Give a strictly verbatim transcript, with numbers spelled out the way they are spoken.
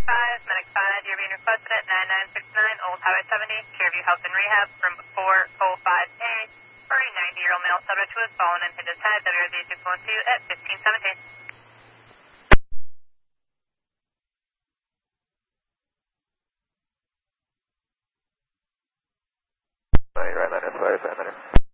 five, Medic five, you're being requested at nine nine six nine Old Highway seventy, Clearview Health and Rehab from four oh five A for a ninety-year-old male subject who has fallen and hit his head, W R Z six one two at fifteen seventeen. Right, right, minutes, right, right, minutes.